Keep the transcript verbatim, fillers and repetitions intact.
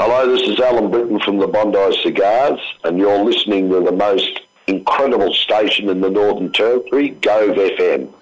Hello, this is Alan Britton from the Bondi Cigars, and you're listening to the most incredible station in the Northern Territory, Gove F M.